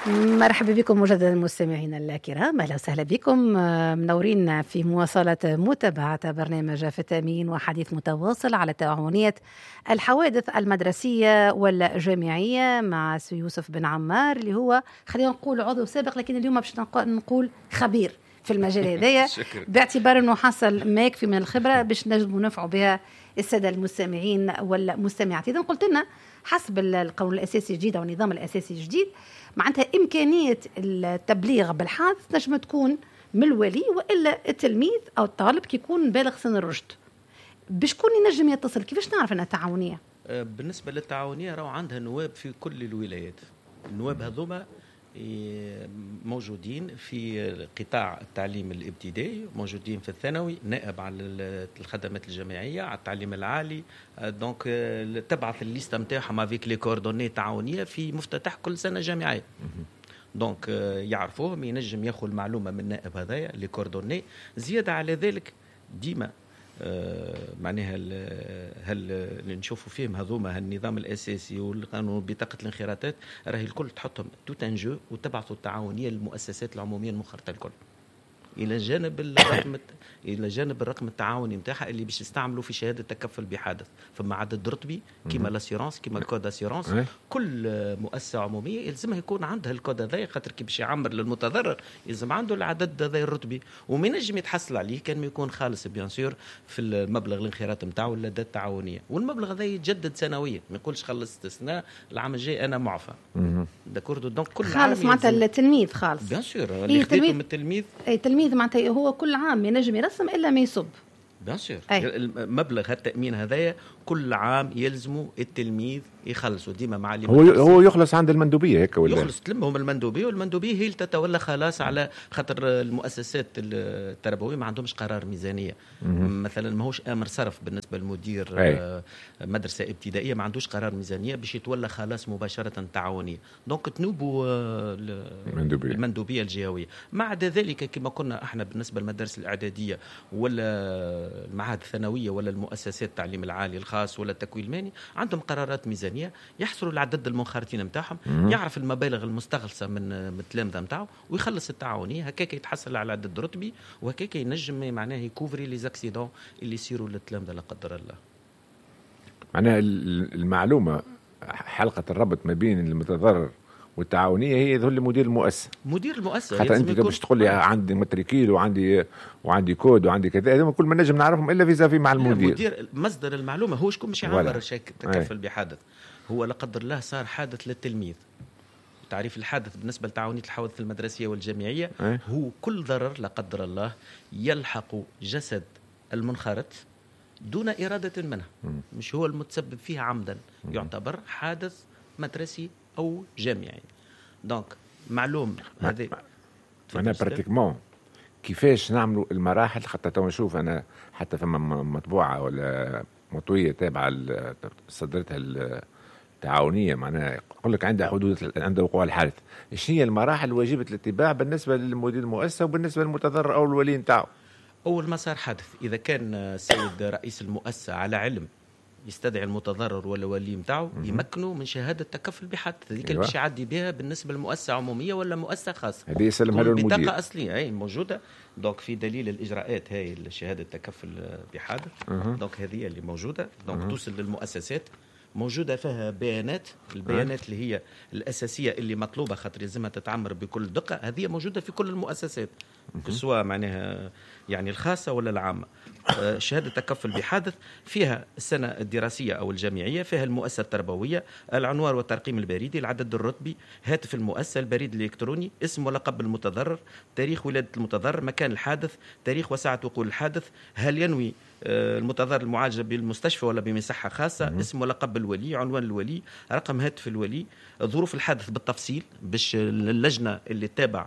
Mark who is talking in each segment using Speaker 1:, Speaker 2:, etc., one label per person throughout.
Speaker 1: مرحبا بكم مجددا مستمعينا الكرام، اهلا وسهلا بكم. منورين في مواصله متابعه برنامج فتامين وحديث متواصل على تعاونيه الحوادث المدرسيه والجامعيه مع سي يوسف بن عمار اللي هو خلينا نقول عضو سابق، لكن اليوم باش نقول خبير في المجال هذايا باعتبار انه حصل ما يكفي من الخبره باش نجموا ننفعوا بها الساده المستمعين والمستمعات. اذا قلت لنا حسب القانون الاساسي الجديد او النظام الاساسي الجديد معناتها إمكانية التبليغ بالحادث نجم تكون من الولي وإلا التلميذ أو الطالب كي يكون بالغ سن الرشد. بشكون ينجم يتصل؟ كيفاش نعرف أنها تعاونية؟
Speaker 2: بالنسبة للتعاونية راهو عندها نواب في كل الولايات. النواب هذوما موجودين في قطاع التعليم الابتدائي، موجودين في الثانوي، نائب على الخدمات الجامعيه، على التعليم العالي. دونك تبعث الليسته نتاعهم افيك لي كوردوني تعاونيه في مفتتح كل سنه جامعيه. دونك يعرفوهم، ينجم ياخذ المعلومه من النائب هذايا لي كوردوني. زياده على ذلك ديما معناها اللي نشوفوا فيهم هذوما النظام الاساسي والقانون بطاقه الانخراطات راهي الكل تحطهم توت ان جو وتبعثوا التعاونيه للمؤسسات العموميه المخرطه الكل الى جانب الرقم التعاوني نتاعها اللي باش يستعملوا في شهاده تكفل بحادث. فما عدد رتبي كيما لاسيرونس كيما الكود اسيرونس. كل مؤسسه عموميه يلزمها يكون عندها الكود هذا، خاطر كي باش يعمر للمتضرر يلزم عنده العدد هذا الرتبي، وما ينجم يتحصل عليه كان ما يكون خالص بيان سور في المبلغ الانخراط نتاعو اللدات التعاونيه. والمبلغ هذا يتجدد سنويا، ما يقولش خلصت السنه العام الجاي انا معفى. داكوردو دونك كل
Speaker 1: خالص معناتها التلميذ خالص
Speaker 2: بيان سور اللي خديته من
Speaker 1: التلميذ معناتها هو كل عام ينجم يرسم الا ما يصب.
Speaker 2: بيان سور مبلغ التأمين هذايا كل عام يلزموا التلميذ يخلصوا ديما مع
Speaker 3: هو يخلص عند المندوبيه هيك ولا
Speaker 2: يخلص تلمهم المندوبيه، والمندوبيه هي اللي تتولى خلاص على خاطر المؤسسات التربويه ما عندهمش قرار ميزانيه. مثلا ماهوش امر صرف بالنسبه للمدير مدرسه ابتدائيه، ما عندوش قرار ميزانيه باش يتولى خلاص مباشره تعاونيه. دونك تنوبوا المندوبيه الجهويه. ما عدا ذلك كما قلنا احنا بالنسبه للمدارس الاعداديه ولا المعاهد الثانويه ولا المؤسسات التعليم العالي الخاص ولا التكوين المهني عندهم قرارات ميزانيه يحصلوا العدد المنخرطين نتاعهم، يعرف المبالغ المستخلصه من التلامذه نتاعو ويخلص التعاونيه. هكاك يتحصل على عدد رتبي، وهكاك ينجم معناه يكوفري لي زاكسيدون اللي يصيروا للتلامذه لا قدر الله.
Speaker 3: معناها المعلومه حلقه الربط ما بين المتضرر والتعاونيه هي ذل مدير المؤسسه. حتى انت باش تقول لي عندي ماتريكيل وعندي كود وعندي كذا، هذا كل ما نجم نعرفهم الا فيزافي مع المدير.
Speaker 2: مصدر المعلومه هو شكون باش يعبر تكفل بحادث. هو لا قدر الله صار حادث للتلميذ، تعريف الحادث بالنسبه لتعاونيه الحوادث المدرسيه والجامعيه هو كل ضرر لا قدر الله يلحق جسد المنخرط دون اراده منه، مش هو المتسبب فيه عمدا، يعتبر حادث مدرسي او جامعي. دونك معلوم هذا
Speaker 3: انا براتيكمون كيفاش نعملوا المراحل. حتى تو نشوف انا حتى فما مطبوعه ولا مطويه تابعه صدرتها التعاونيه، معناها يقول لك عندها حدود عند وقوع الحادث. ايش هي المراحل واجبه الاتباع بالنسبه للمدير المؤسسه وبالنسبه للمتضرر او الولي نتاعو؟
Speaker 2: اول ما صار حادث اذا كان السيد رئيس المؤسسه على علم يستدعي المتضرر ولا ولي نتاعو يمكنوا من شهاده تكفل بحادث. هذيك اللي باش يعدي بها بالنسبه لمؤسسه عموميه ولا مؤسسه خاصه،
Speaker 3: هذه يسلمها له المدير
Speaker 2: بطاقه اصليه اي موجوده. دونك في دليل الاجراءات هاي شهاده تكفل بحادث. دونك هذه اللي موجوده. دونك توصل للمؤسسات موجودة فيها بيانات، البيانات اللي هي الأساسية اللي مطلوبة خاطر لازمها تتعمر بكل دقة. هذه موجودة في كل المؤسسات سواء معناها يعني الخاصة ولا العامة. شهادة تكفل بحادث فيها السنة الدراسية أو الجامعية، فيها المؤسسة التربوية، العنوان والترقيم البريدي، العدد الرتبي، هاتف المؤسسة، البريد الإلكتروني، اسم ولقب المتضرر، تاريخ ولادة المتضرر، مكان الحادث، تاريخ وساعة وقوع الحادث، هل ينوي المتضرر المعالجة بالمستشفى ولا بمصحة خاصة، اسم ولقب الولي، عنوان الولي، رقم هاتف الولي، ظروف الحادث بالتفصيل باش اللجنة اللي تابع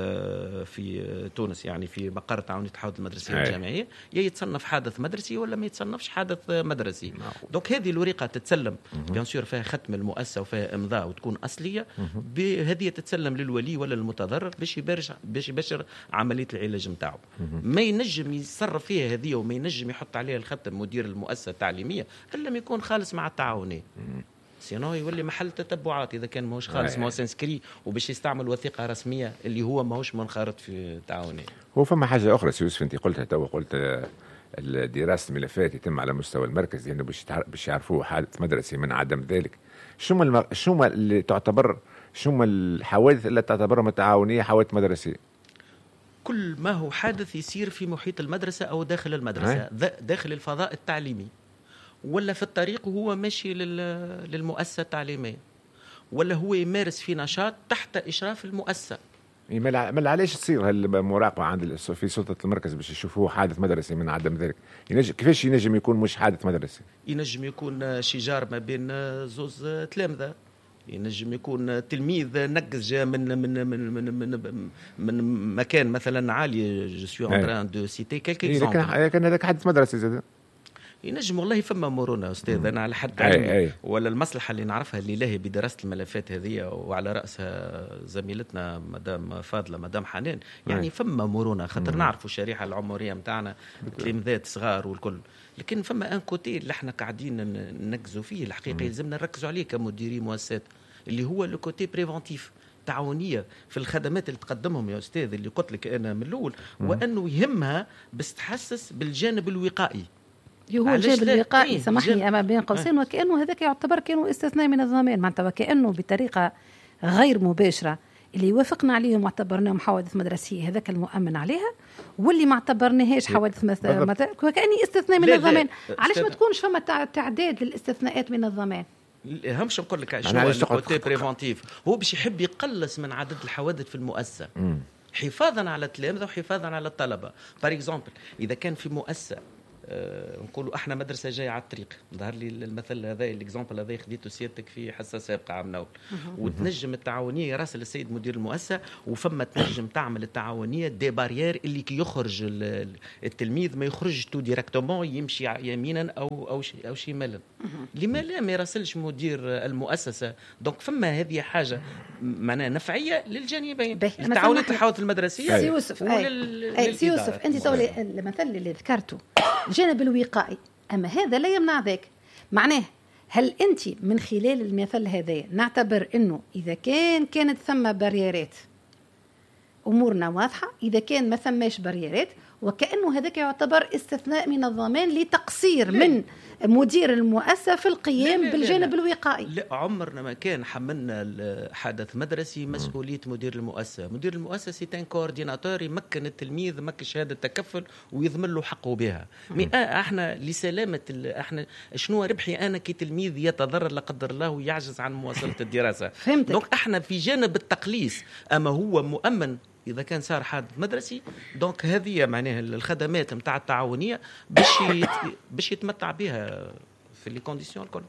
Speaker 2: في تونس يعني في مقر تعاونية الحوادث المدرسية والجامعية يتصنف حادث مدرسي ولا ما يتصنفش حادث مدرسي. دونك هذه الورقة تتسلم بيان سور فيها ختم المؤسسة وفيها إمضاء وتكون أصلية. بهذه تتسلم للولي ولا المتضرر باش يبشر عملية العلاج نتاعو. ما ينجم يتصرف فيها هذه وما ينجم يحط عليها الختم مدير المؤسسة التعليمية إلا ما يكون خالص مع التعاونية. سينو يولي محل تتبعات اذا كان ماهوش خالص ماهوش انسكري وباش يستعمل وثيقه رسميه اللي هو ماهوش منخرط في التعاونيه.
Speaker 3: هو فما حاجه اخرى سي يوسف انت قلتها تو، قلت دراسه الملفات يتم على مستوى المركز يعني باش يعرفوا حادث مدرسي من عدم ذلك. شو اللي تعتبر شو الحوادث اللي تعتبرها متعاونيه حوادث مدرسيه؟
Speaker 2: كل ما هو حادث يصير في محيط المدرسة أو داخل المدرسة، داخل الفضاء التعليمي، ولا في الطريق وهو ماشي للمؤسسة التعليمية، ولا هو يمارس في نشاط تحت إشراف المؤسسة.
Speaker 3: ما علاش تصير هالمراقبة عند في سلطة المركز باش يشوفوه حادث مدرسي من عدم ذلك؟ كيفاش ينجم يكون مش حادث مدرسي؟
Speaker 2: ينجم يكون شجار ما بين زوز تلامذة، ينجم يكون تلميذ نقز جاء من مكان مثلا عالي. جو سوي اون تران دو سيتي كالك اكزامبل.
Speaker 3: لكن هذاك حادث مدرسي زاد
Speaker 2: ينجم والله فما مرونه استاذ. انا على حد علمي ولا المصلحه اللي نعرفها اللي لاهي بدراسه الملفات هذه وعلى راسها زميلتنا مدام فاضله مدام حنان، يعني فما مرونه خاطر نعرفوا الشريحه العمريه نتاعنا تلامذات صغار والكل، لكن فما ان كوتي اللي احنا قاعدين نركزوا فيه الحقيقه يلزمنا نركزوا عليه كمديري مؤسسات، اللي هو لو كوتي بريفونتيف تعاونيه في الخدمات اللي تقدمهم يا استاذ، اللي قلت لك انا من الاول، وانه يهمها بس تحسس بالجانب الوقائي.
Speaker 1: هو الجانب الوقائي سامحني اما بين قوسين، وكانه هذاك يعتبر كانه استثناء من الضمان، معناتها وكانه بطريقه غير مباشره اللي يوافقنا عليهم واعتبرناهم حوادث مدرسيه هذاك المؤمن عليها، واللي ما اعتبرناهاش حوادث وكاني استثناء من الضمان. علاش ما تكونش فما تعداد للاستثناءات من الضمان؟
Speaker 2: همش نقول لك شنو الكوتي بريفونتيف، هو باش يحب يقلص من عدد الحوادث في المؤسسه حفاظا على التلامذه وحفاظا على الطلبه. بار اكزومبل اذا كان في مؤسسه نقولوا احنا مدرسه جايه على الطريق، ظهر لي المثل هذا الاكزامبل هذا خديته سيادتك في حصه سابقه عام نول، وتنجم التعاونيه راسل السيد مدير المؤسسه، وفما تنجم تعمل التعاونيه دي بارير اللي كي يخرج التلميذ ما يخرجش تو ديريكتومون يمشي يمينا او شمالا. لما لا ما يراسلش مدير المؤسسه؟ دونك فما هذه حاجه معناها نفعيه للجانبين، التعاونات الحوادث المدرسيه.
Speaker 1: سي يوسف انت تولي المثل اللي ذكرته الجانب الوقائي، أما هذا لا يمنع ذاك. معناه هل أنت من خلال المثل هذا نعتبر أنه إذا كانت ثم بريرات أمورنا واضحة، إذا كان ما ثماش بريرات وكأنه هذاك يعتبر استثناء من الضمان لتقصير من مدير المؤسسة في القيام بالجانب الوقائي؟
Speaker 2: لا، عمرنا ما كان حملنا حدث مدرسي مسؤولية مدير المؤسسة. مدير المؤسسة سيتان كورديناتور يمكن التلميذ يمكن شهادة تكفل ويضمن له حقه بها. احنا لسلامة احنا شنو ربحي انا كتلميذ يتضرر لا قدر الله ويعجز عن مواصلة الدراسة؟ دونك احنا في جانب التقليص، اما هو مؤمن إذا كان صار حادث مدرسي. دونك هذه معناها الخدمات متاع التعاونية باش يتمتع بها في لي كونديسيون الكل.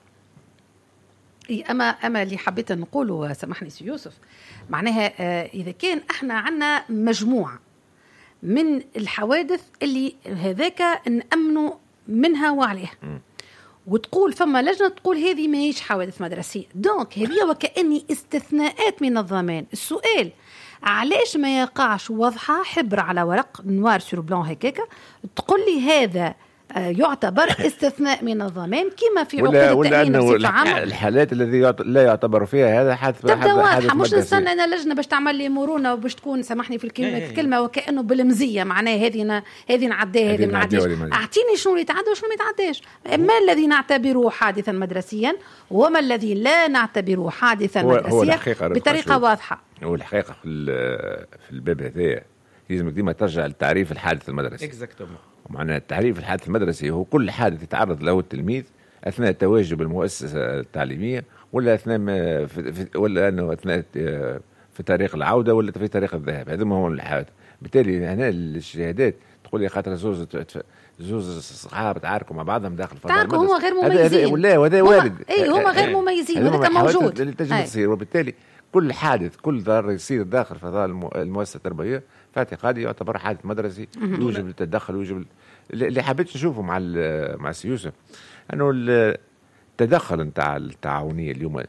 Speaker 1: أما اللي حبيت نقوله سامحني سي يوسف، معناها إذا كان احنا عنا مجموعة من الحوادث اللي هذاك نأمنوا منها وعليها، وتقول فما لجنة تقول هذه ما هيش حوادث مدرسية، دونك هذه وكأني استثناءات من الضمان. السؤال علاش ما يقعش واضحة حبر على ورق نوار سور بلون هكاكا تقول لي هذا يعتبر استثناء من الضمان كما في عقود التأمين بصفة عامة؟
Speaker 3: الحالات الذي لا يعتبر فيها هذا حادث
Speaker 1: واضحة، مش نستنى أنا لجنة باش تعمل لي مرونة وباش تكون سامحني في الكلمة وكأنه بالمزية، معناه هذه نعديها هذه ما نعديش. أعطيني شنو اللي يتعدى وشنو ما يتعداش، ما الذي نعتبره حادثا مدرسيا وما الذي لا نعتبره حادثا مدرسيا بطريقة واضحة.
Speaker 3: هو الحقيقة في الباب هذا لازم ديما ترجع للتعريف الحادث المدرسي. معناه التعريف الحادث المدرسي هو كل حادث يتعرض له التلميذ أثناء تواجد المؤسسة التعليمية، ولا ولا أنه أثناء في طريق العودة ولا في طريق الذهاب. هذا ما هو الحادث. بالتالي هنا الشهادات تقول لي خاطر زوز صحاب تعاركوا مع بعضهم داخل الفضاء
Speaker 1: تعاركوا هم غير مميزين،
Speaker 3: وهذا وارد.
Speaker 1: هم غير مميزين وهذا موجود
Speaker 3: اللي تجي تصير. وبالتالي كل حادث كل ضرر يصير داخل فضاء المؤسسة التربوية في اعتقادي يعتبر حادث مدرسي يوجب التدخل ويوجب. اللي حبيت نشوفه مع سي يوسف انه التدخل نتاع التعاونيه اليوم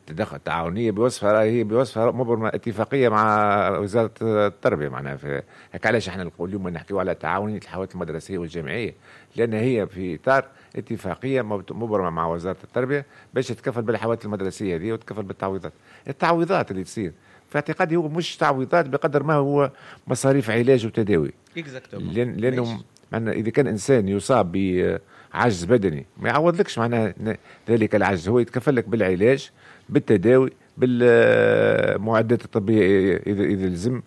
Speaker 3: التدخل التعاونيه بوصفها هي بوصفها مبرمه اتفاقيه مع وزاره التربيه. معناها هيك علاش احنا اليوم نحكيو على تعاونيه الحوادث المدرسيه والجامعيه، لان هي في اطار اتفاقيه مبرمه مع وزاره التربيه باش تتكفل بالحوادث المدرسيه هذه وتتكفل بالتعويضات. التعويضات اللي تصير في اعتقادي هو مش تعويضات بقدر ما هو مصاريف علاج وتداوي. لانه اذا كان انسان يصاب بعجز بدني ما يعوضلكش معناها ذلك العجز، هو يتكفل لك بالعلاج بالتداوي بالمعدات الطبيه اذا لزم.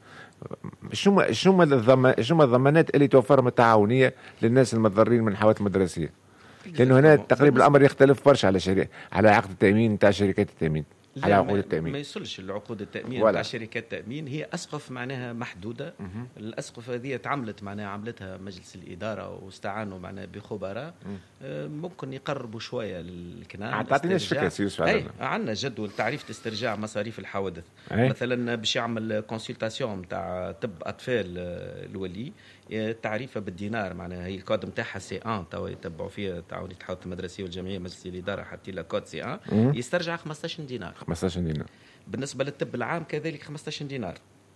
Speaker 3: شنو الضمانات اللي توفرهم التعاونيه للناس المتضررين من الحوادث المدرسيه؟ لانه هنا تقريبا الامر يختلف برشا على عقد التامين تاع شركات التامين، على عقود التامين.
Speaker 2: ما يصلش العقود التامين تاع شركات التامين، هي اسقف معناها محدوده. الاسقف هذه تعملت معناها عملتها مجلس الاداره واستعانوا معناها بخبراء ممكن يقربوا شويه للكنان.
Speaker 3: تعطيناش فكره سيوسف
Speaker 2: عندنا جدول تعريف استرجاع مصاريف الحوادث. مثلا باش يعمل كونسلتاسيون تاع طب اطفال الولي تعريفه بالدينار، معناها هي الكود نتاعها سي 1 تو يتبعوا فيها تعاونيه الحوادث المدرسيه والجمعيه مجلس الاداره حتى لا كود سي 1 يسترجع 15 دينار.
Speaker 3: 15 دينار.
Speaker 2: بالنسبه للطب العام كذلك 15 دينار.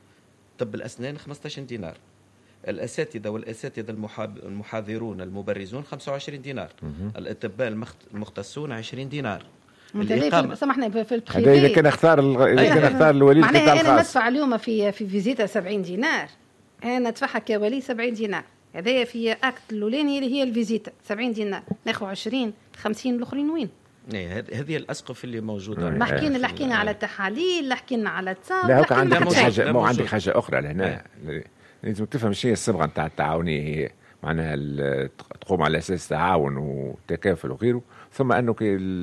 Speaker 2: طب الاسنان 15 دينار. الاساتذه والاساتذه المحاضرون المبرزون 25 دينار. الاطباء المختصون 20 دينار.
Speaker 1: سامحني في
Speaker 3: البريفي هذا اذا كان اختار الولي
Speaker 1: معناها انا ندفع اليوم في فيزيتا 70 دينار، انا ندفعها كولي 70 دينار. هذايا في اكت الاولاني اللي هي الفيزيتا 70 دينار، ناخذ 20 50 الاخرين وين؟
Speaker 2: هذه الاسقف اللي موجوده.
Speaker 1: ما حكينا على التحاليل، حكينا على التصاوير.
Speaker 3: لا هو عندك حاجه، مو عندك حاجه اخرى لهنا لازم تفهم شيء الصبغه نتاع التعاونيه. هي معناها تقوم على اساس تعاون وتكافل وغيره، ثم انه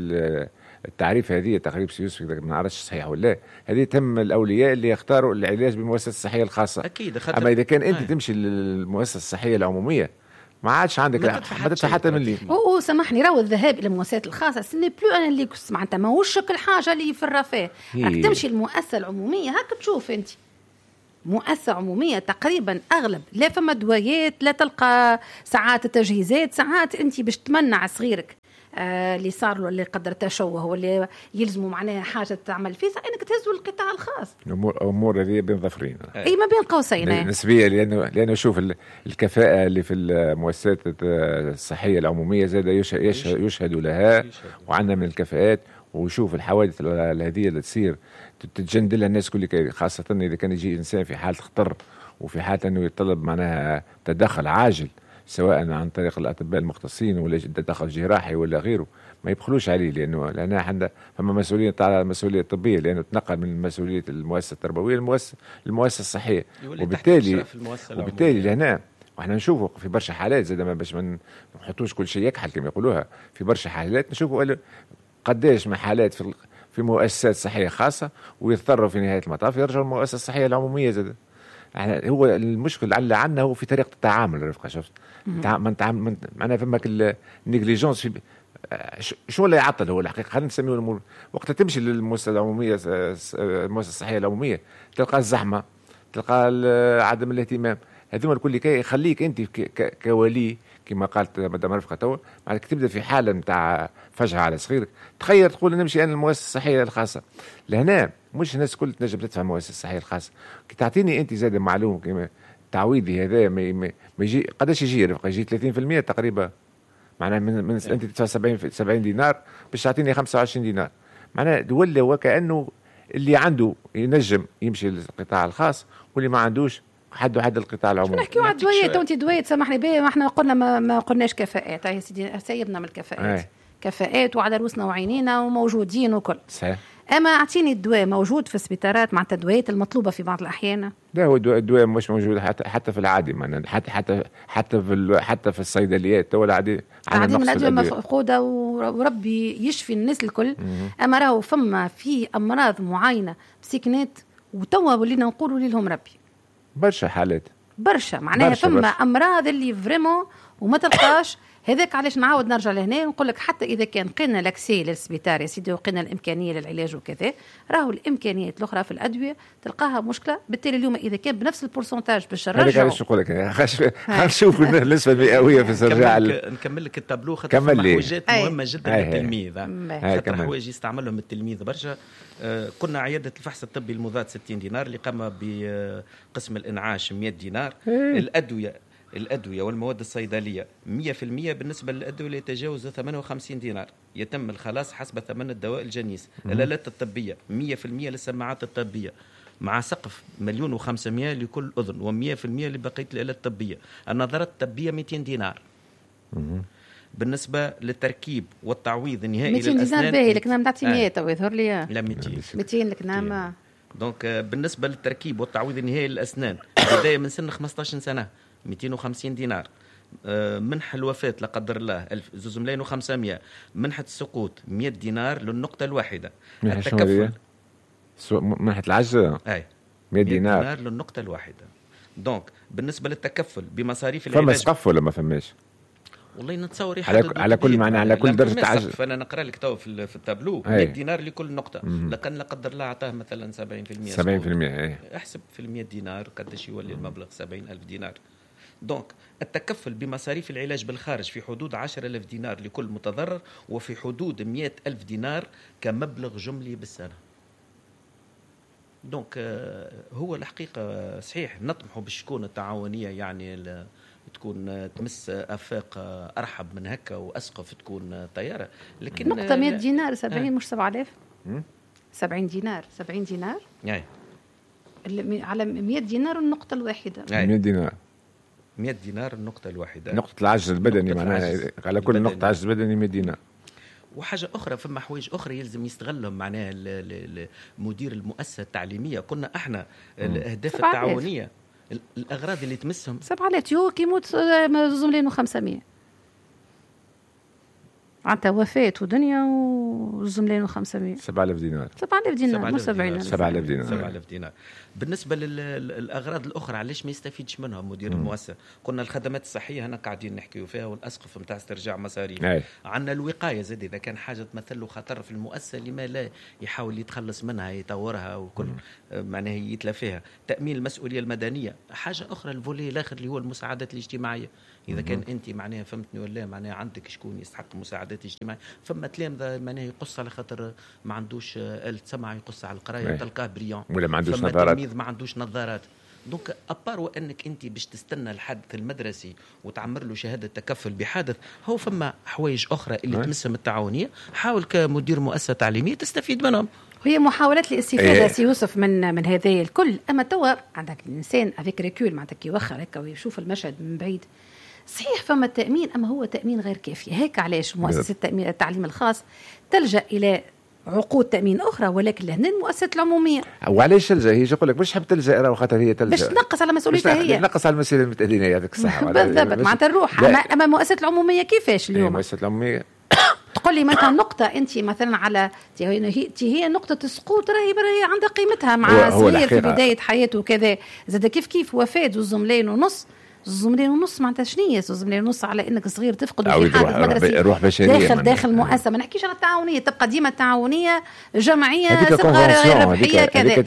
Speaker 3: التعريف هذه تقريبا سيوسف ما نعرفش صحيح ولا هذه تم الاولياء اللي يختاروا العلاج بالمؤسسه الصحيه الخاصه.
Speaker 2: اكيد.
Speaker 3: اما اذا كان انت تمشي للمؤسسه الصحيه العموميه ما عادش عندك ما تدفع حتى من لي.
Speaker 1: سامحني، راهو الذهاب الى المؤسسات الخاصه سني بلو انا اللي معناتها ماهوش كل حاجه اللي في الرفاه. راك تمشي المؤسسه العموميه هاك تشوف انت مؤسسة عمومية تقريبا أغلب لا فما دوايات، لا تلقى ساعات التجهيزات، ساعات أنت باش تمنع صغيرك اللي صار له اللي قدر تشوه واللي يلزموا معناها حاجة تعمل فيه انك تهزوا القطاع الخاص.
Speaker 3: أمور هذه بين ظفرين
Speaker 1: أي ما بين قوسين
Speaker 3: نسبية، لأنه شوف الكفاءة اللي في المؤسسات الصحية العمومية زاد يشهد لها، وعندنا من الكفاءات. وشوف الحوادث هذه اللي تصير تتجندلها الناس كل، خاصة إذا كان يجي إنسان في حالة خطر وفي حالة أنه يطلب معناها تدخل عاجل سواء عن طريق الأطباء المختصين ولا تدخل جراحي ولا غيره، ما يبخلوش عليه لأنه عندنا فما مسؤولية تاع المسؤولية الطبية، لأنه تنقل من مسؤولية المؤسسة التربوية للمؤسسة الصحية. وبالتالي لهنا واحنا نشوفوا في برشا حالات زي ما باش ما نحطوش كل شيء يكحل كما يقولوها، في برشا حالات نشوفوا قداش من حالات في مؤسسات صحية خاصة ويضطروا في نهاية المطاف يرجعوا المؤسسة الصحية العمومية زاد. هو المشكل اللي عندنا هو في طريقة التعامل. رفقة شفت معناها فماك النيجليجونس في شو اللي يعطل هو الحقيقة. خلينا نسميه الأمور وقت تمشي للمؤسسة العمومية المؤسسة الصحية العمومية تلقى الزحمة، تلقى عدم الاهتمام، هذوما الكل كي يخليك أنت كولي كما قالت مدام رفقة توا معناك تبدا في حالة نتاع فجعة على صغيرك، تخيل تقول نمشي أنا المؤسسة الصحية الخاصة. لهنا مش الناس الكل تنجم تدفع المؤسسة الصحية الخاصة. كي تعطيني أنت زاد معلوم كما تعويضي هذا ما يجي قداش يجي رفقة؟ يجي 30% تقريبا، معناها من أنت تدفع 70 دينار باش تعطيني 25 دينار. معناها ولا وكأنه اللي عنده ينجم يمشي للقطاع الخاص واللي ما عندوش حد القطاع العمومي.
Speaker 1: نحكيو على الدويات وانت دويات سامحني بيه، ما احنا قلنا ما قلناش كفاءات. هاي سيدي سيبنا من الكفاءات. كفاءات وعلى روسنا وعينينا وموجودين وكل صحيح. اما اعطيني الدواء موجود في السبيطارات مع التدويات المطلوبه في بعض الاحيان؟
Speaker 3: لا هو الدواء مش موجود حتى في العادي، معناها حتى في الصيدليات تو العادي
Speaker 1: عندنا من الادويه مفقوده وربي يشفي الناس الكل. اما راهو فما في امراض معينه سكنات وتوا ولينا نقولوا لهم ربي
Speaker 3: برشا حالات
Speaker 1: برشا معناها فما امراض اللي فريمون وما تلقاش هذاك علاش نعاود نرجع لهنا ونقول لك حتى اذا كان قلنا لاكسي للسبيطار يا سيدي وقلنا الامكانيه للعلاج وكذا، راهو الامكانيات الاخرى في الادويه تلقاها مشكله. بالتالي اليوم اذا كان بنفس البورسنتاج باش نرجعوا
Speaker 3: هذاك نقول لك خلينا نشوف النسبه المئويه في الرجع.
Speaker 2: نكمل لك التابلو خاطر حوايجات مهمه جدا للتلميذ، خاطر حوايج يستعملهم التلميذ برشا. كنا عياده الفحص الطبي المضاد 60 دينار اللي قام بقسم الانعاش 100 دينار. الأدوية والمواد الصيدلية 100% بالنسبة للأدوية اللي يتجاوز 58 دينار يتم الخلاص حسب ثمن الدواء الجنيس. الآلات الطبية 100% للسماعات الطبية مع سقف 1,500,000 لكل أذن و100% لبقية الآلات الطبية. النظارات الطبية 200 دينار. بالنسبة للتركيب والتعويض النهائي
Speaker 1: 200 دينار باهي لك نعم تعطي 100 تو يظهر لي
Speaker 2: لا
Speaker 1: 200 لك نعم.
Speaker 2: دونك بالنسبة للتركيب والتعويض النهائي للأسنان بداية من سن 15 سنة 250 دينار. منح الوفاة لا قدر الله 2,500,000. منحة السقوط 100 دينار للنقطة الواحدة. التكفل
Speaker 3: منحة العجز 100 دينار
Speaker 2: للنقطة الواحدة. دونك بالنسبة للتكفل بمصاريف العلاج
Speaker 3: فما سقف ولا ما فماش؟
Speaker 2: والله نتصور
Speaker 3: على كل معنى على كل درجة عجز.
Speaker 2: فأنا نقرأ لك تو في التابلو 100 دينار لكل نقطة. لكن لا قدر الله أعطاه مثلا 70%. احسب في 100 دينار قداش يولي المبلغ 70,000 دينار. دونك التكفل بمصاريف العلاج بالخارج في حدود 10,000 دينار لكل متضرر، وفي حدود 100,000 دينار كمبلغ جملي بالسنة. دونك هو الحقيقة صحيح نطمح بالشكون التعاونية يعني تكون تمس آفاق أرحب من هكا وأسقف تكون طيارة. لكن
Speaker 1: نقطة 100 دينار 70 مش 7,000 70 دينار 70 دينار على 100 دينار النقطة الواحدة.
Speaker 3: 100 دينار
Speaker 2: 100 دينار النقطة الواحدة.
Speaker 3: نقطة العجز البدني معناها على كل نقطة عجز بدني 100 دينار.
Speaker 2: وحاجة أخرى فما حوايج أخرى يلزم يستغلهم معناها مدير المؤسسة التعليمية. كنا احنا الأهداف التعاونية الأغراض اللي تمسهم
Speaker 1: 7,000 يو كيموت 2,500 عطا وفاة ودنيا وزملين 500
Speaker 3: 7,000 دينار
Speaker 1: 7,000 دينار مش 70,000
Speaker 3: 7,000
Speaker 2: دينار. بالنسبة للأغراض الأخرى علاش ما يستفيدش منها مدير المؤسسة؟ قلنا الخدمات الصحية هنا قاعدين نحكيو فيها والأسقف متاع استرجاع مصاريف. عندنا الوقاية زاد إذا كان حاجة تمثل له خطر في المؤسسة لما لا يحاول يتخلص منها يطورها وكل معناها يتلافيها. تأمين المسؤولية المدنية. حاجة أخرى الفولي الآخر اللي هو المساعدات الاجتماعية. إذا كان أنت معناها فهمتني ولا معناها عندك شكون يستحق مساعدات اجتماعية، فما تلامذة معناها يقص على خاطر ما عندوش آلة سمع يقص على القراية تلقاه بريان،
Speaker 3: ولا ما عندوش
Speaker 2: نظارات، تلميذ ما عندوش نظارات. دونك أبار وأنك أنت باش تستنى الحادث المدرسي وتعمر له شهادة تكفل بحادث، هو فما حوايج أخرى اللي تمسهم التعاونية. حاول كمدير مؤسسة تعليمية تستفيد منهم.
Speaker 1: هي محاولات الاستفادة سي يوسف من هذا الكل. أما توا عندك الإنسان أفيك ريكول معناتها كي يوخر هكا ويشوف المشهد من بعيد. صحيح فما التأمين أما هو تأمين غير كافي. هيك علاش مؤسسة التعليم الخاص تلجأ إلى عقود تأمين أخرى، ولكن لهنا المؤسسات العمومية.
Speaker 3: وعلاش تلجأ؟ هي يقول لك باش حب تلجأ راه خاطر هي تلجأ
Speaker 1: باش تنقص على مسؤوليتها هي.
Speaker 3: تنقص على المسؤولية المتأذينية هذيك الصحة.
Speaker 1: بالضبط معناتها نروح. أما المؤسسات العمومية كيفاش اليوم؟
Speaker 3: المؤسسات العمومية
Speaker 1: تقول لي مثلا نقطة أنت مثلا على هي نقطة السقوط راهي عندها قيمتها مع صغير في بداية حياته وكذا. زاد كيف وفاة زملين ونص معناتها شنية زملين ونص على انك صغير تفقد في حادث مدرسي داخل مؤسسة. ما نحكيش على التعاونية، تبقى ديما التعاونية جمعية صغيرة ربحية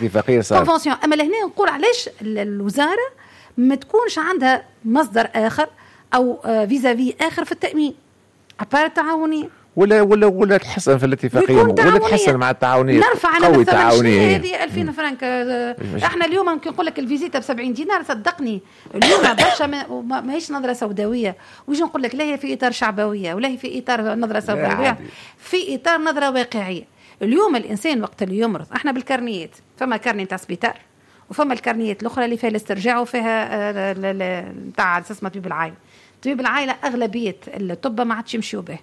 Speaker 1: كذا. اما لهنا نقول علاش الوزارة ما تكونش عندها مصدر آخر او فيزافي آخر في التأمين أبار التعاونية،
Speaker 3: ولا تحسن في الاتفاقية، ولا تحسن مع التعاونية،
Speaker 1: نرفع أنا التعاونية هذه 2000 فرنك. احنا اليوم ممكن نقول لك الفيزيتا ب70 دينار صدقني اليوم برشا ما هيش نظرة سوداوية. ويجي نقول لك لا هي في إطار شعبوية ولا هي في إطار نظرة سوداوية، في إطار نظرة واقعية. اليوم الإنسان وقت اللي يمرض احنا بالكارنيات، فما كارني تاع سبيطار وفما الكارنيات الأخرى اللي فيها الاسترجاع وفيها تاع أساس طبيب العائلة. طبيب العائلة أغلبية الطب ما عادش يمشيوا به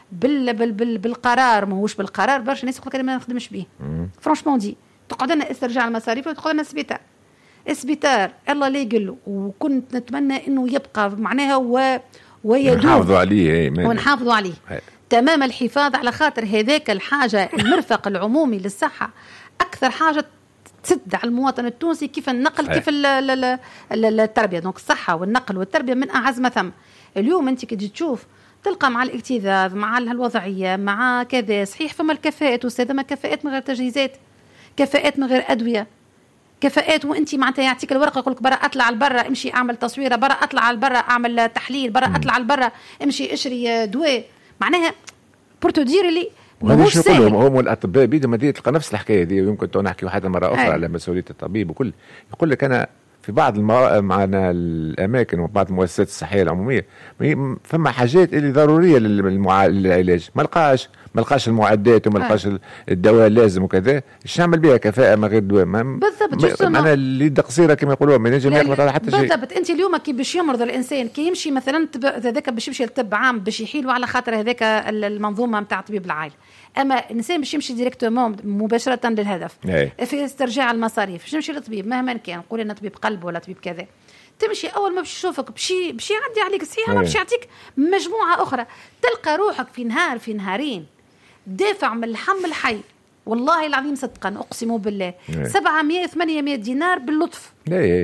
Speaker 1: بالقرار، ماهوش بالقرار. برشا ناس يقول لك انا ما نخدمش به فرانشمون دي. تقعد لنا استرجاع المصاريف وتقعد لنا سبيطار الله لا يقل. وكنت نتمنى انه يبقى معناها ويدوم ونحافظوا عليه تمام الحفاظ، على خاطر هذاك الحاجة المرفق العمومي للصحة أكثر حاجة تسد على المواطن التونسي كيف النقل كيف التربية. دونك الصحة والنقل والتربية من أعز ما ثم. اليوم أنت كي تشوف تلقى مع الاكتظاظ مع الوضعيه مع كذا صحيح فما الكفاءات استاذه، ما كفاءات من غير تجهيزات، كفاءات من غير ادويه، كفاءات وانت معناتها يعطيك الورقه يقول لك برا اطلع لبرا امشي اعمل تصويره، برا اطلع لبرا اعمل تحليل، برا اطلع لبرا امشي اشري دواء، معناها بورتو دير اللي ماهوش سهل.
Speaker 3: هم الاطباء بيدهم هذه تلقى نفس الحكايه دي، ويمكن نحكي واحده مره اخرى على مسؤوليه الطبيب وكل. يقول لك انا في بعض معنا الاماكن وبعض المؤسسات الصحيه العموميه فما حاجات اللي ضروريه للعلاج ما لقاش المعدات وما لقاش الدواء اللازم وكذا، ايش نعمل بها كفاءه ما غير دواء؟
Speaker 1: بالضبط.
Speaker 3: انا اللي قصيره كما يقولوا ما ينجم يغلط على حتى شيء.
Speaker 1: بالضبط. انت اليوم كي باش يمرض الانسان كي يمشي مثلا هذاك باش يمشي للطب عام باش يحيلوا على خاطر هذاك المنظومه نتاع طبيب العائله، اما الانسان باش يمشي ديريكتومون مباشره للهدف في استرجاع المصاريف باش يمشي للطبيب مهما كان، نقول انا طبيب قلب ولا طبيب كذا، تمشي اول ما باش يشوفك باش يعدي عليك صحيح باش يعطيك مجموعه اخرى، تلقى روحك في نهار في نهارين دافع من الحم الحي والله العظيم صدقا اقسم بالله 700 800 دينار باللطف.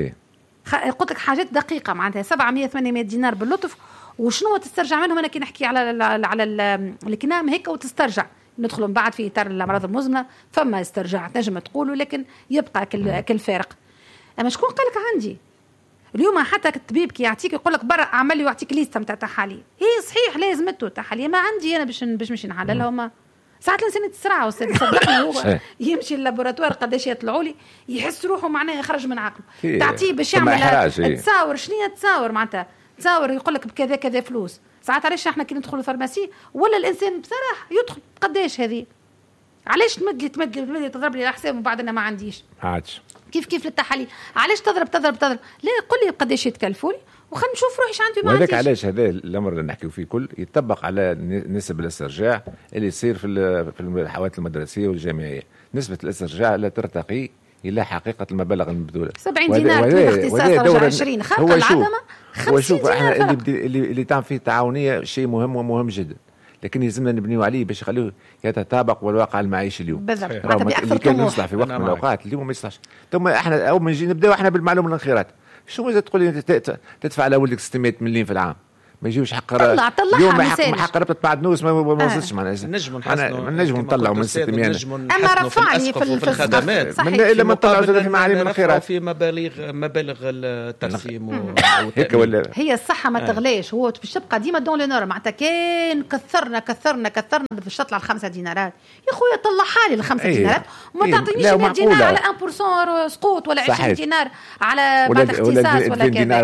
Speaker 1: قلت لك حاجات دقيقه معناتها 700 800 دينار باللطف. وشنو تسترجع منهم؟ انا كي نحكي على الكنام هيك وتسترجع ندخل من بعد في اطار الامراض المزمنه فما استرجاع تنجم تقولوا لكن يبقى كل فارق. اما شكون قال لك عندي اليوم حتى الطبيب كي يعطيك يقول لك برا اعمل لي ويعطيك ليسته نتاع تحاليل، هي صحيح لازمته تحاليل ما عندي انا باش نمشي نحللها وما ساعات الانسان تسرع صدقني هو يمشي اللابوراتوار قداش يطلعوا لي يحس روحه معناه خرج من عقله، تعطيه باش يعمل تصاور شنو تصاور معناتها تصاور يقول لك بكذا كذا فلوس. ساعات علاش احنا كي ندخلوا الفارماسي ولا الانسان بصراحه يدخل قداش هذه علاش تمد لي تضرب لي الحساب ومن بعد انا ما عنديش عادش كيف للتحاليل علاش تضرب لا قل لي قداش يتكلفوا لي وخلينا نشوف روحي ايش عندي ما عنديش.
Speaker 3: علاش هذا الامر اللي نحكيو فيه كل يطبق على نسب الاسترجاع اللي يصير في الحوادث المدرسيه والجامعيه. نسبه الاسترجاع لا ترتقي الى حقيقه المبالغ المبذوله
Speaker 1: 70 دينار في اختصاص رجع 20 خلق العدمه 50 دينار.
Speaker 3: احنا اللي تعمل فيه تعاونيه شيء مهم ومهم جدا، لكن يلزمنا نبنيو عليه باش يخلوه يتطابق والواقع المعيشي اليوم.
Speaker 1: بالضبط.
Speaker 3: اللي كان يصلح في وقت من الاوقات اليوم ما يصلحش. ثم احنا اول ما نجي نبداو احنا بالمعلوم من الخيرات. شو اذا تقول لي تدفع على ولدك 600 مليون في العام ما يجيوش حق اليوم حق ربطة بعد ما وصلش معناها نجم نطلعوا من 600
Speaker 1: اما رفعني في
Speaker 2: الخدمات
Speaker 3: الا ما نطلعوا في معالم الخيرات
Speaker 2: في مبالغ الترسيم
Speaker 3: هيك ولا
Speaker 1: هي الصحه ما تغلاش هو باش تبقى ديما دون لي نورم معناتها كان كثرنا باش تطلع ال5 دينارات يا خويا طلعها لي ال5 دينارات وما تعطينيش 100 دينار على 1% سقوط ولا 20 دينار على بعد اختصاص ولا كذا
Speaker 3: دينار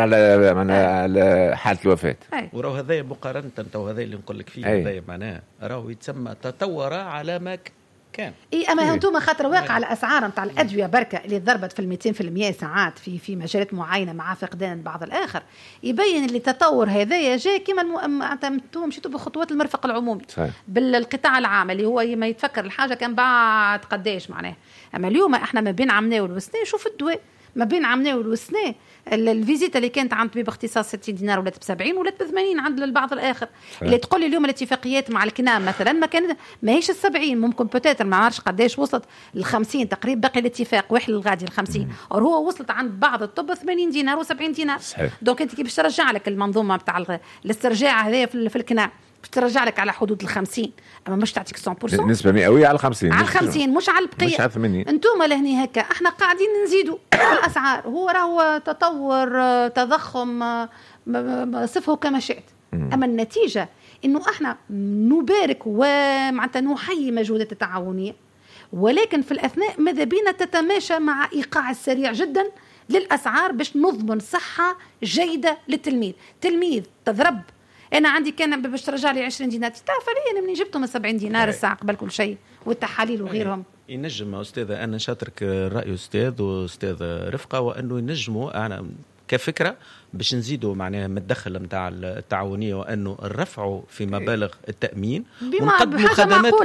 Speaker 3: على حاله الوفاه.
Speaker 2: وراو هذا مقارنة تو هذا اللي نقول لك فيه هذا معناه راهو يتسمى تطور على ما كان.
Speaker 1: اما انتم خاطر واقع الاسعار نتاع الادويه بركه اللي ضربت في 200% ساعات في مجالات معينه مع فقدان بعض الاخر يبين اللي التطور هذايا جاي كما انتم مشيتوا بخطوات المرفق العمومي بالقطاع العام اللي هو ما يتفكر الحاجه كان بعد قداش معناه. اما اليوم احنا ما بين عمناه والوسنه شوف الدواء ما بين عمناه والوسنه الفيزيتا اللي كانت عند طبيب اختصاص 60 دينار ولات ب70 ولات ب80 عند البعض الاخر. اللي تقول لي اليوم الاتفاقيات مع الكنام مثلا ما كان ما هيش ال70 ممكن بوتيتر ما عارفش قداش وصلت ل50 تقريبا باقي الاتفاق واحد الغادي ل50 اور هو وصلت عند بعض الطب 80 دينار و70 دينار. دونك انت كي باش ترجع لك المنظومه نتاع الاسترجاع هذا في الكنام ترجع لك على حدود ال50 اما مش تعطيك 100%
Speaker 3: نسبه مئويه على 50
Speaker 1: مش على البقيه
Speaker 3: مش على 80.
Speaker 1: انتم لهني هكا احنا قاعدين نزيدوا الاسعار هو راهو تطور تضخم صفه كما شئت. اما النتيجه انه احنا نبارك ومعناتها نحيي مجهودات التعاونيه ولكن في الاثناء ماذا بينا تتماشى مع ايقاع السريع جدا للاسعار باش نضمن صحه جيده للتلميذ. تلميذ تضرب انا عندي كان باش ترجع لي 20 دينار تعرف لي انا منين جبتهم 70 دينار الساعه قبل كل شيء والتحاليل وغيرهم.
Speaker 2: ينجم استاذه انا شاطرك الراي استاذ رفقه وانه ينجموا انا كفكره باش نزيدوا معناها متدخل نتاع التعاونيه وانه نرفعوا في مبالغ التامين ونقدموا خدمات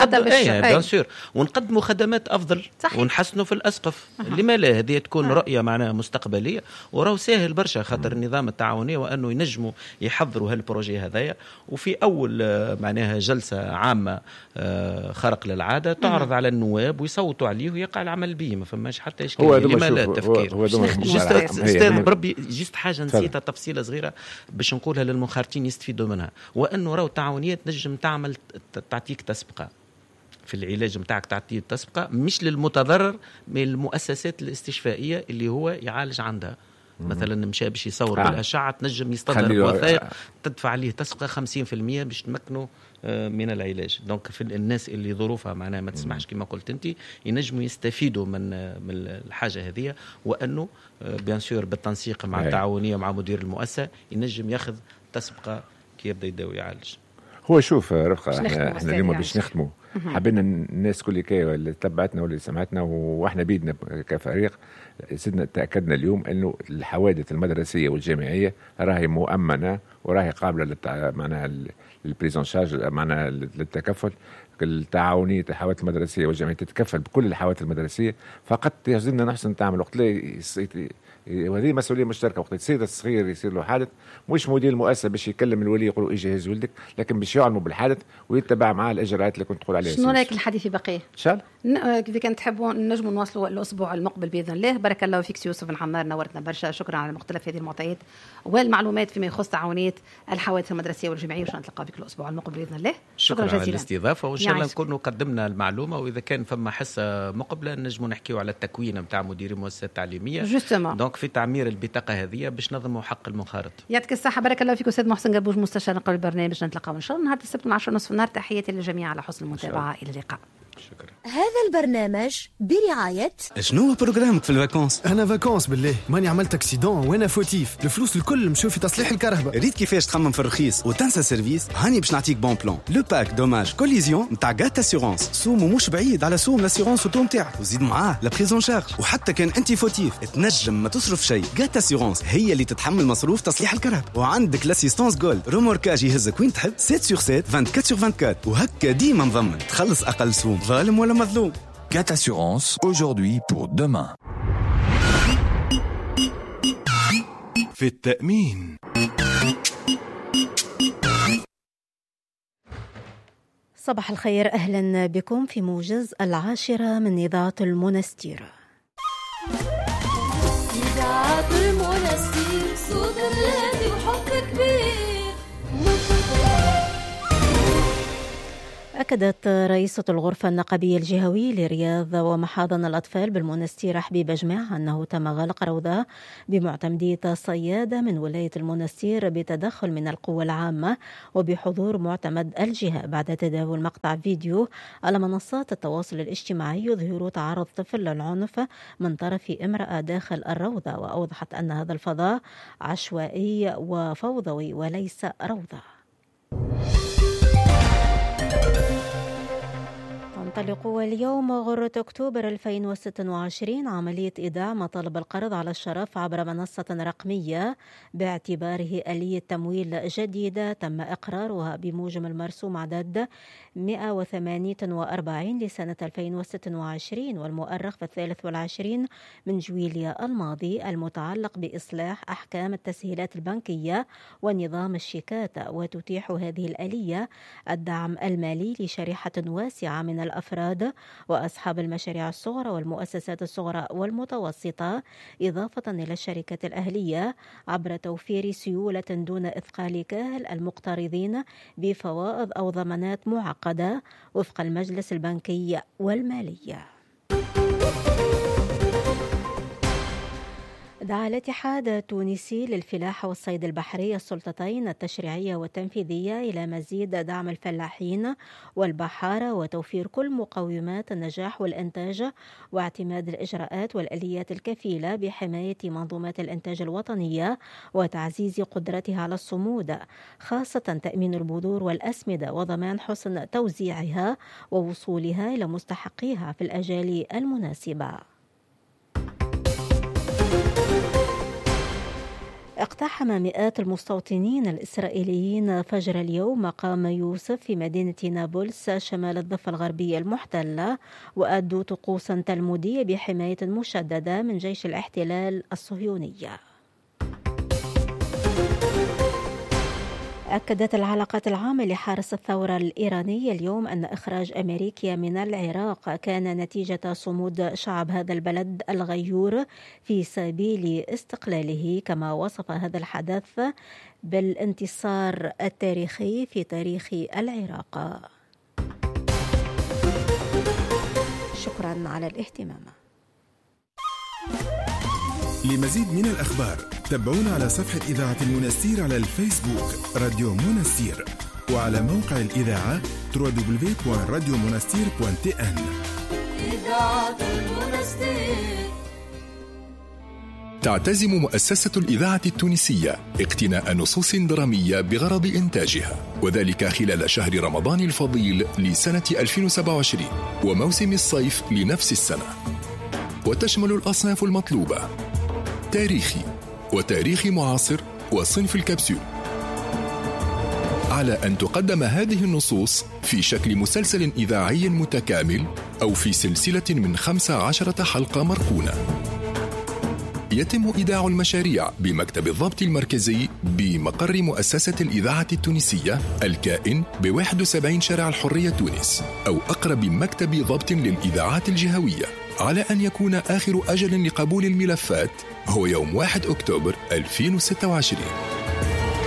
Speaker 2: ونقدموا خدمات افضل صحيح. ونحسنوا في الاسقف لما لا هذه تكون رؤيه معناها مستقبليه وراو ساهل برشا خاطر النظام التعاونيه وانه ينجموا يحضروا هالبروجي هذايا وفي اول معناها جلسه عامه خرق للعاده تعرض على النواب ويصوتوا عليه ويقع العمل به ما فماش حتى اشكاليه لما لا التفكير.
Speaker 3: استاذ
Speaker 2: بربي جيست حاجه نسيتها تفصيله صغيره باش نقولها للمخارجين يستفيدوا منها، وانه راهو التعاونيات نجم تعمل تعطيك تسبقه في العلاج نتاعك، تعطيه تسبقه مش للمتضرر من المؤسسات الاستشفائيه اللي هو يعالج عندها. مثلا مشى باش يصور بالاشعه تنجم يستظهر وثائق تدفع عليه تسبقه 50% باش تمكنه من العلاج. دونك في الناس اللي ظروفها معناها ما تسمحش كما قلت انت ينجموا يستفيدوا من الحاجه هذه، وانه بيان سور بالتنسيق مع التعاونيه مع مدير المؤسسه ينجم ياخذ تسبقه كي يبدا يداوي يعالج.
Speaker 3: هو شوف رفقه احنا اليوم باش نختموا حبينا الناس كل كي اللي تبعتنا واللي سمعتنا واحنا بيدنا كفريق سيدنا تاكدنا اليوم انه الحوادث المدرسيه والجامعيه راهي مؤمنه وراهي قابله معناها البريزون شارج معناها للتكفل. التعاونيه الحوادث المدرسيه والجامعيه تتكفل بكل الحوادث المدرسيه، فقط يلزمنا نحسن تعمل وقت لا وهذه مسؤوليه مشتركه. وقت يصير الصغير يصير له حادث مش مدير المؤسسه باش يكلم الولي يقول له يجهز ولدك، لكن باش يعلموا بالحادث ويتبع معاه الاجراءات اللي كنت تقول عليها.
Speaker 1: شنو رايك الحديث بقيه
Speaker 3: ان شاء الله
Speaker 1: اذا كان تحبوا نجموا نواصلوا الاسبوع المقبل باذن الله. بارك الله فيك يوسف بن حمار، نورتنا برشا. شكرا على مختلف هذه المعطيات والمعلومات فيما يخص تعاونيه الحوادث المدرسيه والجامعيه، وان شاء الله نتلقى بك الاسبوع المقبل باذن الله.
Speaker 2: شكرا جزيلا على الاستضافه، وان شاء الله نكونوا قدمنا المعلومه، واذا كان فما حصه مقبله نجموا نحكيوا على التكوين نتاع مدير المؤسسات التعليميه دونك في تعمير البطاقه هذه باش نظموا حق المنخرط.
Speaker 1: يعطيك الصحه. بارك الله فيك استاذ محسن قبوج مستشار نقل البرنامج. نتلاقاو ان شاء الله نهار السبت من 10:30 النهار. تحياتي للجميع على حسن المتابعه، الى اللقاء.
Speaker 2: شكرا.
Speaker 4: هذا البرنامج برعاية
Speaker 5: شنو هو برنامجك في الفاكونس؟
Speaker 6: انا فاكونس بالله ماني عملت اكسيدون وانا فوتيف، الفلوس الكل مشوا في تصليح الكهرباء.
Speaker 5: ريت كيفاش تخمم في الرخيص وتنسى سيرفيس؟ هاني باش نعطيك بون بلان. لو باك دوماج كوليزيون نتاع غات اسيورونس، سومو مش بعيد على سوم لاسيورونس اوتو نتاعك، وزيد معاه لا بريزون شارج. وحتى كان انت فوتيف تنجم ما تصرف شيء، غات اسيورونس هي اللي تتحمل مصروف تصليح الكهرباء. وعندك لاسيستانس جولد روموركاج يهزك وين تحب 7/7 24/24، وهكا ديما مضمن تخلص اقل سوم ظالم ولا مظلوم.
Speaker 7: GAT Assurance, aujourd'hui pour demain.
Speaker 8: في التأمين.
Speaker 4: صباح الخير، أهلا بكم في موجز 10 من إذاعة المونستير.
Speaker 9: إذاعة المونستير، صوت الهادي وحب كبير.
Speaker 4: أكدت رئيسة الغرفة النقابية الجهوي لرياض ومحاضن الأطفال بالمونستير حبيبة جماع أنه تم غلق روضة بمعتمدية صيادة من ولاية المونستير بتدخل من القوى العامة وبحضور معتمد الجهة بعد تداول مقطع فيديو على منصات التواصل الاجتماعي يظهر تعرض طفل للعنف من طرف امرأة داخل الروضة. وأوضحت أن هذا الفضاء عشوائي وفوضوي وليس روضة. تنطلق اليوم غرة أكتوبر 2026 عملية إيداع مطالب القرض على الشرف عبر منصة رقمية باعتباره آلية تمويل جديدة تم إقرارها بموجب المرسوم عدد 148 لسنة 2026 والمؤرخ في 23 من جويليا الماضي، المتعلق بإصلاح أحكام التسهيلات البنكية ونظام الشيكات. وتتيح هذه الآلية الدعم المالي لشريحة واسعة من الأفراد وأصحاب المشاريع الصغرى والمؤسسات الصغرى والمتوسطة، إضافة إلى الشركات الأهلية عبر توفير سيولة دون إثقال كاهل المقترضين بفوائض أو ضمانات معقدة وفق المجلس البنكي والمالية. دعا الاتحاد التونسي للفلاحة والصيد البحري السلطتين التشريعية والتنفيذية إلى مزيد دعم الفلاحين والبحارة وتوفير كل مقومات النجاح والإنتاج واعتماد الإجراءات والآليات الكفيلة بحماية منظومات الإنتاج الوطنية وتعزيز قدرتها على الصمود، خاصة تأمين البذور والأسمدة وضمان حسن توزيعها ووصولها إلى مستحقيها في الأجال المناسبة. اقتحم مئات المستوطنين الإسرائيليين فجر اليوم مقام يوسف في مدينة نابلس شمال الضفة الغربية المحتلة، وأدوا طقوسا تلمودية بحماية مشددة من جيش الاحتلال الصهيوني. أكدت العلاقات العامة لحارس الثورة الإيراني اليوم أن إخراج أمريكا من العراق كان نتيجة صمود شعب هذا البلد الغيور في سبيل استقلاله، كما وصف هذا الحدث بالانتصار التاريخي في تاريخ العراق. شكرا على الاهتمام.
Speaker 8: لمزيد من الأخبار تابعونا على صفحة إذاعة المنستير على الفيسبوك راديو منستير، وعلى موقع الإذاعة www.radiomonastir.tn.
Speaker 9: إذاعة المنستير.
Speaker 10: تعتزم مؤسسة الإذاعة التونسية اقتناء نصوص درامية بغرض إنتاجها، وذلك خلال شهر رمضان الفضيل لسنة 2027 وموسم الصيف لنفس السنة، وتشمل الأصناف المطلوبة: تاريخي وتاريخي معاصر وصنف الكبسول، على أن تقدم هذه النصوص في شكل مسلسل إذاعي متكامل أو في سلسلة من 15 حلقة مركونة. يتم إيداع المشاريع بمكتب الضبط المركزي بمقر مؤسسة الإذاعة التونسية الكائن ب71 شارع الحرية تونس، أو أقرب مكتب ضبط للإذاعات الجهوية، على أن يكون آخر أجل لقبول الملفات هو يوم 1 أكتوبر 2026.